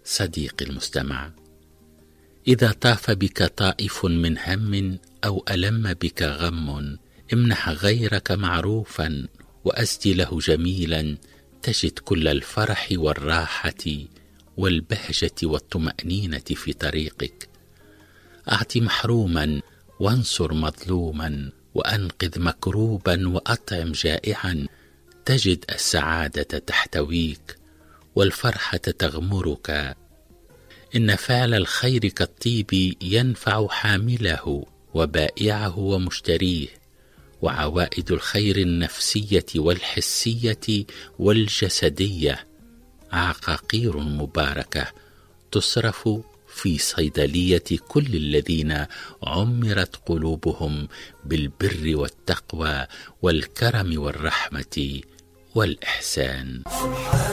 صديقي المستمع، إذا طاف بك طائف من هم أو ألم بك غم، امنح غيرك معروفا وأسدي له جميلا، تجد كل الفرح والراحة والبهجة والطمأنينة في طريقك. أعط محروما وانصر مظلوما وأنقذ مكروبا وأطعم جائعا، تجد السعادة تحتويك والفرحة تغمرك. إن فعل الخير كالطيب ينفع حامله وبائعه ومشتريه، وعوائد الخير النفسية والحسية والجسدية عقاقير مباركة تصرف في صيدلية كل الذين عمرت قلوبهم بالبر والتقوى والكرم والرحمة والإحسان.